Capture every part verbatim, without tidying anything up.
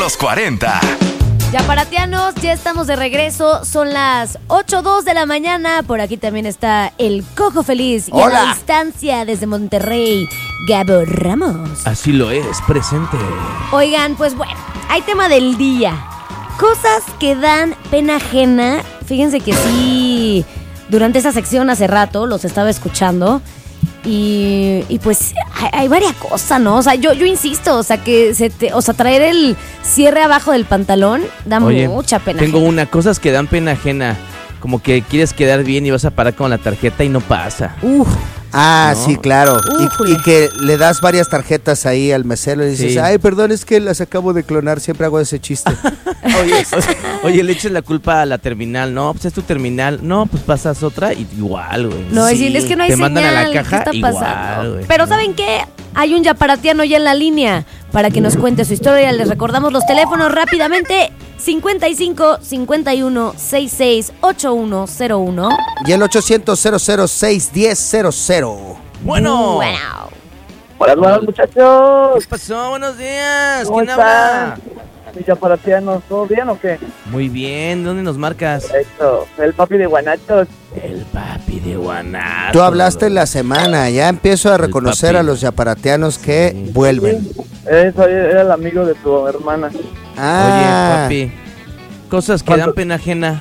Los cuarenta. Yaparatianos, ya estamos de regreso. Son las ocho dos de la mañana. Por aquí también está el Cojo Feliz. Y Hola. a la distancia desde Monterrey, Gabo Ramos. Así lo es, presente. Oigan, pues bueno, hay tema del día. Cosas que dan pena ajena. Fíjense que sí, durante esa sección hace rato los estaba escuchando. Y, y pues hay, hay varias cosas, ¿no? O sea, yo, yo insisto, o sea, que se te, o sea, traer el cierre abajo del pantalón da Oye, mucha pena tengo ajena. una, cosas que dan pena ajena. Como que quieres quedar bien y vas a parar con la tarjeta y no pasa. Uf. Ah, No. sí, claro. Y, Ujule. y que le das varias tarjetas ahí al mesero y dices, Sí. ay, perdón, es que las acabo de clonar, siempre hago ese chiste. Oye, oye, le echas la culpa a la terminal. No, pues es tu terminal. No, pues pasas otra y igual, güey. No, Sí, decir, es que no hay te señal. mandan a la caja, ¿Qué está igual, pasando? güey. Pero ¿saben qué? Hay un yaparatiano ya en la línea para que nos cuente su historia. Les recordamos los teléfonos rápidamente. cincuenta y cinco, cincuenta y uno, sesenta y seis, ochenta y uno cero uno. Y el ochocientos, cero cero seis, diez cero cero. Bueno. Wow. Hola, buenos muchachos. ¿Qué pasó? Buenos días. ¿Cómo ¿Quién están? habla? ¿Y yaparatianos, todo bien o qué? Muy bien. ¿Dónde nos marcas? Eso, el papi de Guanatos. El papi de Guanatos. Tú hablaste en la semana, ya empiezo a El reconocer papi. a los yaparatianos que Sí. vuelven. Eso era el amigo de tu hermana. Ah, Oye, papi. Cosas que ¿Cuánto? dan pena ajena.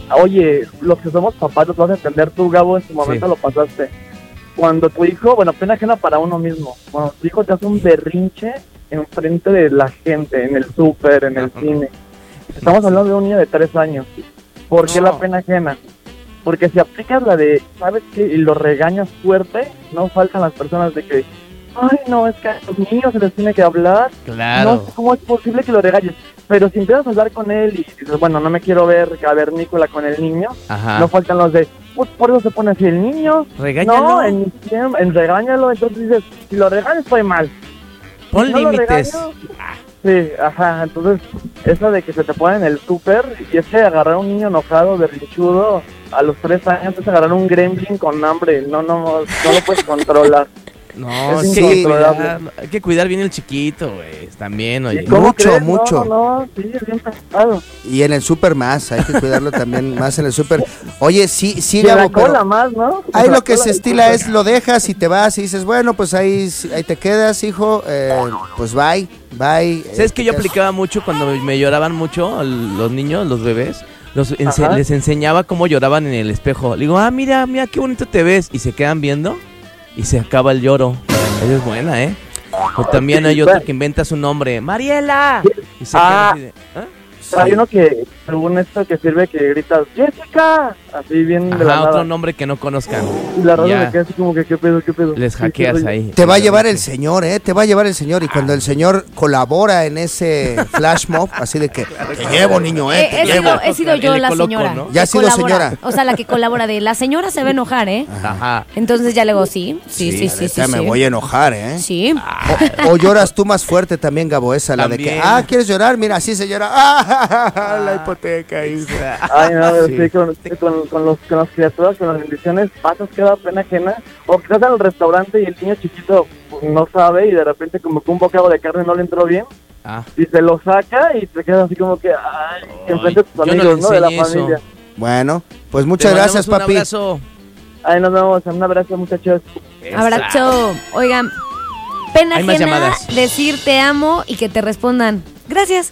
Oye, los que somos papás los vas a entender tú, Gabo, en su momento Sí. lo pasaste. Cuando tu hijo, bueno, pena ajena para uno mismo, cuando tu hijo te hace un berrinche enfrente de la gente, en el súper, en el Ajá. cine. Estamos hablando de un niño de tres años. ¿Por qué No. la pena ajena? Porque si aplicas la de, ¿sabes qué? Y lo regañas fuerte, no faltan las personas de que, ay, no, es que a los niños se les tiene que hablar. Claro. No sé cómo es posible que lo regañes. Pero si empiezas a hablar con él y dices, bueno, no me quiero ver cavernícola con el niño, Ajá. no faltan los de, pues por eso se pone así el niño. Regáñalo. No, en, mi tiempo- en regáñalo, entonces dices, si lo regañas estoy mal. Pon Si no lo límites. regaño, sí, ajá, entonces eso de que se te pone en el súper y es que agarrar a un niño enojado, berrinchudo, a los tres años es agarrar un gremlin con hambre, no, no, no lo puedes controlar. No, Es es que hay que incontrolable. cuidar, hay que cuidar bien el chiquito, güey. También, oye. ¿Y cómo Mucho, crees? mucho. No, no, sí, es bien pesado. y en el súper más, hay que cuidarlo también más en el súper. Oye, sí, sí, Y en la Gabo, pero cola más, ¿no? ahí En la lo que cola se del estila súper. es lo dejas y te vas y dices, bueno, pues ahí, ahí te quedas, hijo, eh, pues bye, bye. ¿Sabes eh, que te yo quedas- aplicaba mucho cuando me lloraban mucho los niños, los bebés? Los ense- Ajá. les enseñaba cómo lloraban en el espejo. Le digo, ah, mira, mira qué bonito te ves. Y se quedan viendo y se acaba el lloro. Esa es buena, ¿eh? O también hay otro que inventa su nombre, Mariela. Y se queda Ah. así de, ¿ah? Hay uno que, según esto, que sirve que gritas, ¡Jessica! Así bien de la Ajá, nada. otro nombre que no conozcan. Y la raza Ya. se queda así como que, ¿qué pedo, qué pedo? Les Sí, hackeas sí, soy- ahí. Te va a llevar el señor, ¿eh? Te va a llevar el señor. Y cuando el señor colabora en ese flash mob, así de que, te llevo, niño, ¿eh? Eh, Te he, llevo. sido, he sido yo El la Ecoloco, señora. ¿no? Ya que ha sido colabora. señora. O sea, la que colabora de la señora se va a enojar, ¿eh? Ajá. Entonces ya le digo, sí, sí, sí, sí, sí. Ahorita me sí. voy a enojar, ¿eh? Sí. O, o lloras tú más fuerte también, Gabo, esa, la de que, También. ah, ¿quieres llorar? Mira, así se llora. ¡Ah! La hipoteca, hijo. Ay, no, Sí. sí, con, con, con, los, con las criaturas, con las bendiciones, pasas que da pena ajena. O que estás en el restaurante y el niño chiquito pues, no sabe y de repente como que un bocado de carne no le entró bien Ah. y se lo saca y te quedas así como que, ay, enfrente de tus yo no amigos, le ¿no? De la enseñé eso. familia. Bueno, pues Te muchas mandamos gracias, un papi. abrazo. Ay, nos vemos, un abrazo, muchachos. Abrazo. Oigan, pena Hay más ajena llamadas. decir te amo y que te respondan gracias.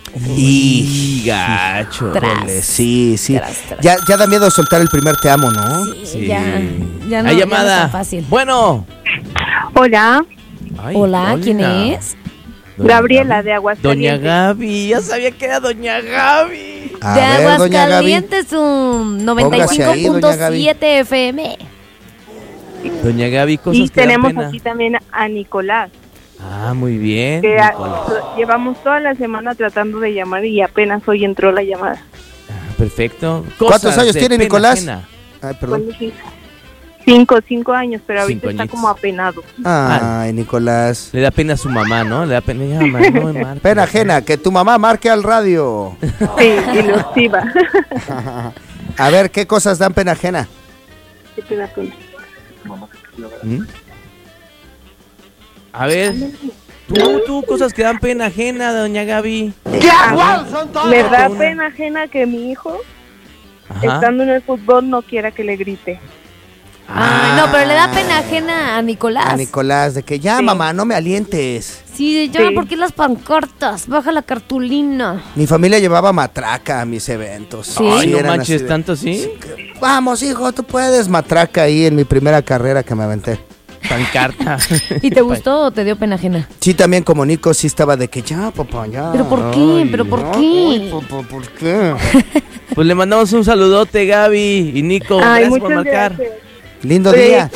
Y Y gacho. Tras. Híjole, sí, sí. Tras, tras. Ya, ya da miedo soltar el primer te amo, ¿no? Sí, Sí. ya, ya no, Hay ya no es llamada. tan fácil. Bueno. Hola, Ay, Hola, ¿quién es? Doña Gabriela Gaby. de Doña Aguascalientes. Gaby, ya sabía que era Doña Gaby. A de ver, doña Gaby. Aguascalientes, un noventa y Póngase cinco ahí, punto doña Gaby. siete F M. Doña Gaby, cosas Y que dan tenemos pena. aquí también a Nicolás, Ah, muy bien. que a- Nicolás. llevamos toda la semana tratando de llamar y apenas hoy entró la llamada. Ah, perfecto. ¿Cuántos Cosas años de tiene pena Nicolás? ajena. Ay, perdón. Bueno, sí. Cinco, cinco años, pero ahorita Cinco está añitos. como apenado. Ay, Nicolás. Le da pena a su mamá, ¿no? Le da pena. Ya, mamá, no me marques. Pena ajena, que tu mamá marque al radio. Sí, y los iba. A ver, ¿qué cosas dan pena ajena? Qué pena con- ¿Mm? A ver, Tú, tú, cosas que dan pena ajena, doña Gaby. Me da pena ajena que mi hijo, Ajá. estando en el fútbol, no quiera que le grite. Ay, no, pero le da pena ajena a Nicolás. A Nicolás, de que ya, Sí. mamá, no me alientes. Sí, ya, Sí. ¿por qué las pancartas? Baja la cartulina. Mi familia llevaba matraca a mis eventos. Sí. Ay, no eran así manches, de, ¿tanto sí? Vamos, hijo, tú puedes. Matraca ahí en mi primera carrera que me aventé. Pancarta. ¿Y te gustó o te dio pena ajena? Sí, también como Nico, sí estaba de que ya, papá, ya. ¿Pero por qué? ¿Pero por qué? Ay, papá, ¿por qué? Pues le mandamos un saludote, Gaby y Nico. Ay, Gracias por muchas marcar. gracias. Lindo Sí. día.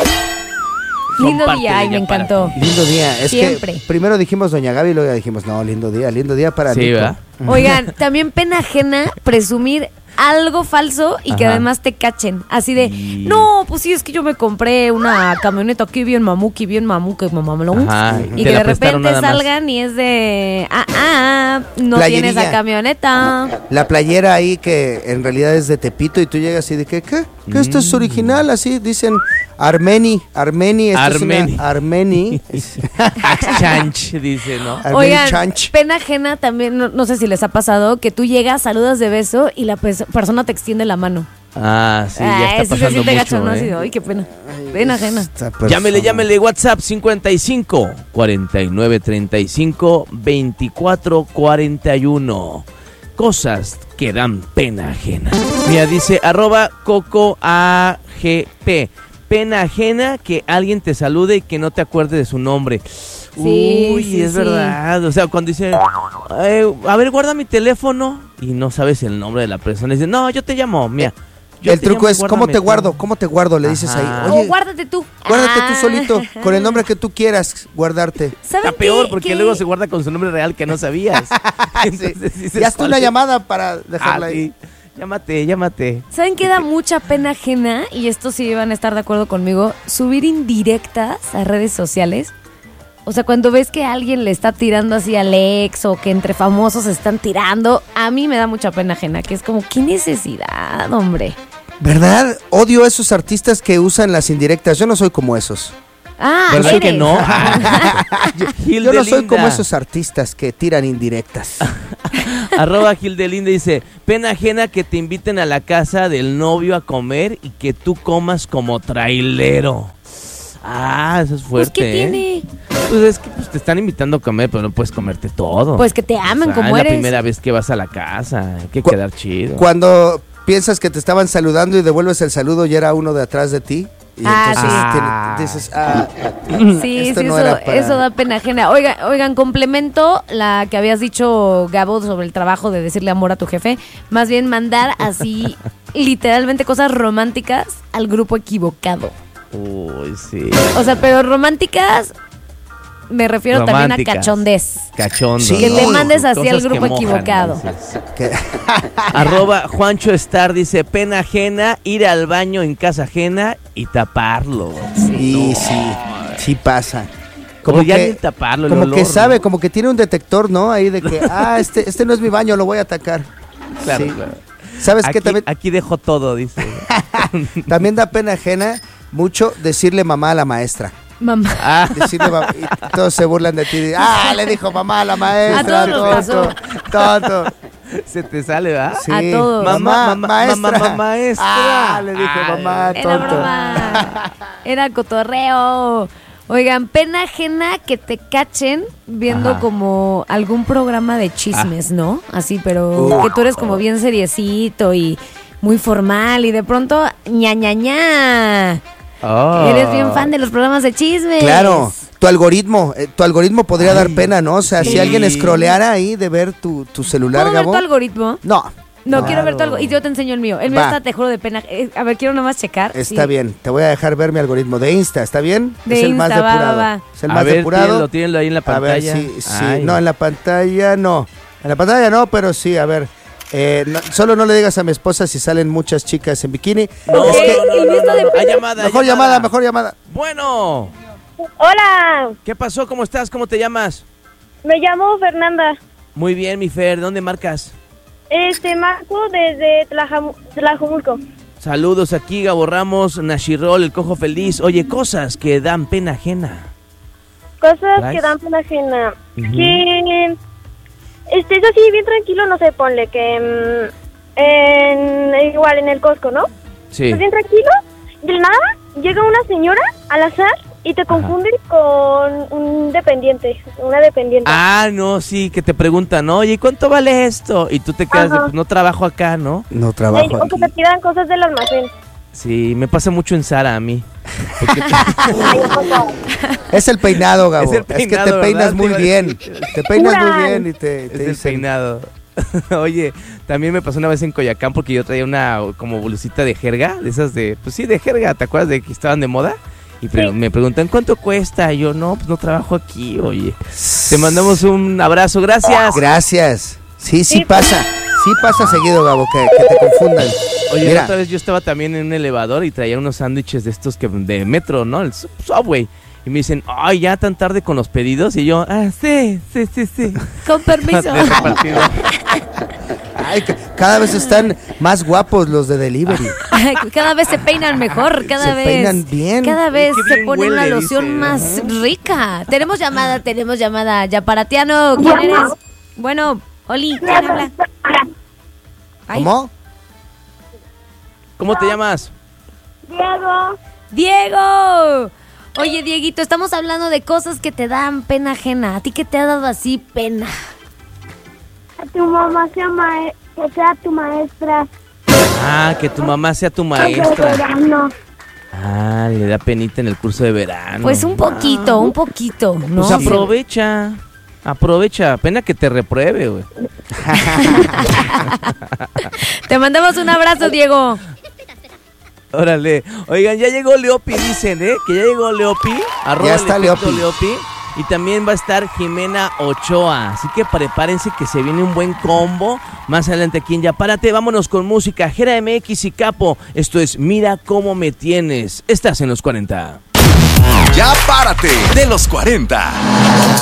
Lindo parte día, de ay, me ella para encantó. Lindo día. Es Siempre. que primero dijimos doña Gaby y luego ya dijimos, no, lindo día, lindo día para Sí, Nico. ¿verdad? Oigan, también pena ajena presumir algo falso y que Ajá. además te cachen. Así de, Y- no, pues sí, es que yo me compré una camioneta aquí bien mamuki, bien mamuki, mamalón. Ajá, Y te que la de prestaron repente nada más. salgan y es de, ah, ah, no Playerilla. tienes esa camioneta. La playera ahí que en realidad es de Tepito y tú llegas y de que, ¿qué? ¿Qué esto Mm. es original? Así dicen Armeni, Armeni, esto Armeni. es una Armeni. Exchange, dice, ¿no? Armeni Oigan, Chanch. pena ajena también, no, no sé si les ha pasado, que tú llegas, saludas de beso y la pers- persona te extiende la mano. Ah, sí, ya Ah, está eso se pasando siente mucho, gacho, ¿no? Así de, ¿eh? ay, qué pena. Pena ajena. Esta persona. Llámele, llámele, WhatsApp cincuenta y cinco, cuarenta y nueve, treinta y cinco, veinticuatro, cuarenta y uno. Cosas que dan pena ajena. Mira, dice arroba coco A G P. Pena ajena que alguien te salude y que no te acuerde de su nombre. Sí, Uy, sí, es sí. verdad. O sea, cuando dice, eh, a ver, guarda mi teléfono y no sabes el nombre de la persona. Dice, no, yo te llamo, mira. yo El te truco llamo, es, ¿cómo guárdame te tú". guardo? ¿Cómo te guardo? Le dices Ajá. ahí, O oye, guárdate tú. guárdate tú Ah. solito, con el nombre que tú quieras guardarte. ¿Saben Está peor qué- porque qué? luego se guarda con su nombre real que no sabías. Entonces, sí se Ya está una sale. llamada para Ah, dejarla ahí. sí. Llámate, llámate. ¿Saben qué da mucha pena ajena? Y esto sí van a estar de acuerdo conmigo. Subir indirectas a redes sociales. O sea, cuando ves que alguien le está tirando así al ex o que entre famosos se están tirando, a mí me da mucha pena ajena, que es como, ¿qué necesidad, hombre? ¿Verdad? Odio a esos artistas que usan las indirectas. Yo no soy como esos. Ah, ¿Verdad eres. que no? Gil Yo de no soy Linda. como esos artistas que tiran indirectas. Arroba Gil de Linda dice, pena ajena que te inviten a la casa del novio a comer y que tú comas como trailero. Ah, eso es Pues, fuerte. ¿qué ¿eh? tiene? Pues es que pues, te están invitando a comer, pero no puedes comerte todo. Pues que te amen O sea, como es eres. la primera vez que vas a la casa, hay que Cu- quedar chido. Cuando piensas que te estaban saludando y devuelves el saludo y era uno de atrás de ti. Y Ah, entonces sí. tiene- dices, ah, Sí, esto sí, no eso, era para- eso da pena ajena. Oiga, oigan, complemento la que habías dicho, Gabo, sobre el trabajo de decirle amor a tu jefe. Más bien mandar así, literalmente, cosas románticas al grupo equivocado. Uy, sí. O sea, pero románticas, me refiero también a Románticas. cachondez. Cachondo. Sí. Que te Uy, mandes así cosas al grupo que mojan, equivocado. dices. que- Arroba Juancho Star dice, pena ajena, ir al baño en casa ajena y taparlo. sí, sí, sí pasa. Como ya ni que, taparlo, el como olor, que sabe, ¿no? como que tiene un detector, ¿no? Ahí de que, ah, este, este no es mi baño, lo voy a atacar. Claro, Sí. claro. ¿Sabes Aquí, qué? También, aquí dejo todo, dice. también da pena ajena mucho decirle mamá a la maestra. Mamá. Ah, Decirle mamá, y todos se burlan de ti. Ah, le dijo mamá a la maestra. A todos nos tonto, tonto. se te sale, ¿verdad? Sí. A todos. Mamá, mamá, maestra. mamá, mamá, maestra. Ah, le dije Ay, mamá, Era tonto. broma. Era cotorreo. Oigan, pena ajena que te cachen viendo Ajá. como algún programa de chismes, ¿no? Así, pero Uh. que tú eres como bien seriecito y muy formal y de pronto ña ña ña. Oh. Eres bien fan de los programas de chismes. Claro, tu algoritmo, eh, tu algoritmo podría dar pena, ¿no? O sea, sí. si alguien escroleara ahí de ver tu, tu celular, ¿Puedo ver Gabo. tu algoritmo? No, No, No. quiero ver tu algoritmo. Y yo te enseño el mío. El mío Va. está, te juro, de pena. Eh, a ver, quiero nomás checar. está Sí. bien. Te voy a dejar ver mi algoritmo de Insta, ¿está bien? De es el más Insta, va, depurado. va, va. Es el A más ver, depurado. tíenlo, tíenlo ahí en la A ver, pantalla. sí, sí. Ay. No, en la pantalla no. En la pantalla no, pero sí, a ver. Eh, no- solo no le digas a mi esposa si salen muchas chicas en bikini. No, Ok, Es que- el mío está de Hay pena. llamada, mejor llamada, mejor llamada. Bueno, Hola, ¿qué pasó? ¿Cómo estás? ¿Cómo te llamas? me llamo Fernanda. Muy bien, mi Fer. ¿Dónde marcas? Este, marco desde Tlajamu- Tlajomulco. Saludos aquí, Gabo Ramos, Nashirol, el Cojo Feliz. Oye, cosas que dan pena ajena. Cosas ¿Traes? que dan pena ajena. Ujú. Que estés así bien tranquilo, no sé, ponle que mm, en, igual en el Costco, ¿no? Sí. Estás bien tranquilo, de nada, llega una señora al azar y te confunden con un dependiente, una dependiente. Ah, no, sí, que te preguntan, oye, ¿cuánto vale esto? Y tú te quedas de, Ajá. pues no trabajo acá, ¿no? No Eh, trabajo o que aquí. te pidan cosas del almacén. Sí, me pasa mucho en Zara a mí. Porque Ay, por favor. Es el peinado, Gabo. Es el Es, que peinado, te peinas ¿verdad? muy Te iba a bien. decir. Te peinas muy Juran. bien y te, es te el dicen, peinado. Oye, también me pasó una vez en Coyacán porque yo traía una como blusita de jerga, de esas de, pues sí, de jerga, ¿te acuerdas de que estaban de moda? Y pre- Sí. me preguntan, ¿cuánto cuesta? Y yo, no, pues no trabajo aquí, oye. Te mandamos un abrazo, gracias. Gracias. Sí, sí Sí. pasa. Sí pasa seguido, Gabo, que, que te confundan. Oye, Mira. la otra vez yo estaba también en un elevador y traía unos sándwiches de estos que de metro, ¿no? El sub- Subway. Y me dicen, ay, ya tan tarde con los pedidos. Y yo, ah, sí, sí, sí, sí. Con permiso. De repartido. Ay, que cada vez están más guapos los de delivery. Cada vez se peinan mejor, cada Se vez. peinan bien. Cada vez Qué se bien ponen la huele, loción dice. más rica. Tenemos llamada, tenemos llamada. Yaparatiano, ¿quién eres? Bueno, Oli, ¿quién habla? Ay, ¿Cómo? ¿Cómo te llamas? Diego, Diego. Oye, Dieguito, estamos hablando de cosas que te dan pena ajena. ¿A ti qué te ha dado así pena? a tu mamá sea, mae- que sea tu maestra. Ah, que tu mamá sea tu De maestra. verano. Ah, le da penita en el curso de verano. Pues un poquito, un poquito, ¿no? Pues aprovecha. Aprovecha. Pena que te repruebe, güey. Te mandamos un abrazo, Diego. Órale. Oigan, ya llegó Leopi, dicen, ¿eh? Que ya llegó Leopi. Arroba Ya el está efecto Leopi. Leopi. Y también va a estar Jimena Ochoa. Así que prepárense que se viene un buen combo. Más adelante aquí en Ya Párate. Vámonos con música. Jera M X y Capo. Esto es Mira Cómo Me Tienes. Estás en los cuarenta. Ya Párate de los cuarenta.